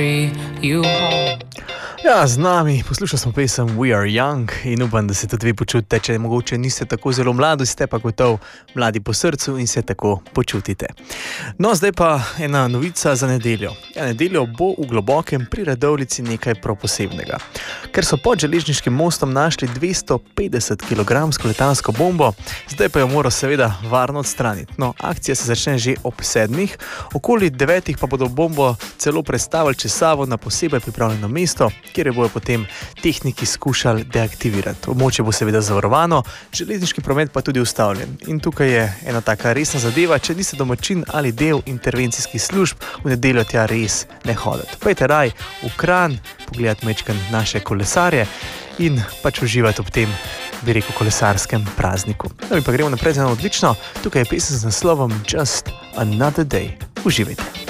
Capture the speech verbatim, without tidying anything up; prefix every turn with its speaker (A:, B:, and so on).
A: Ja, z nami poslušali smo pesem We Are Young in upam, da se tudi vi počutite, če mogoče niste tako zelo mladi, ste pa gotov mladi po srcu in se tako počutite. No, zdaj pa ena novica za nedeljo. Ja, nedeljo bo v Globokem pri Radovljici nekaj prav posebnega. Ker so pod železniškim mostom našli dvesto petdeset kilogramsko letalsko bombo, zdaj pa jo mora seveda varno odstraniti. No, akcija se začne že ob sedmih, okoli devetih pa bodo bombo celo prestavili čez Savo na posebej pripravljeno mesto, kjer jo bojo potem tehniki skušali deaktivirati. Območje bo seveda zavarovano, železniški promet pa tudi ustavljen. In tukaj je ena taka resna zadeva, če niste domačin ali del intervencijskih služb, v nedeljo tja res ne hoditi. Pojte raj v Kranj, pogledati mečken naše kolesarje in pač uživati ob tem, bi rekel, kolesarskem prazniku. No, mi pa gremo naprej za eno odlično, tukaj je pesem z naslovom Just Another Day. Uživajte.